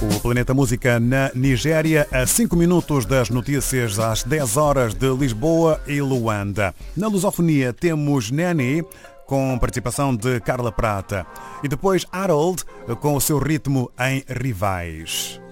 O Planeta Música na Nigéria, a 5 minutos das notícias, às 10 horas de Lisboa e Luanda. Na lusofonia temos Neni, com participação de Carla Prata. E depois Harold, com o seu ritmo em rivais.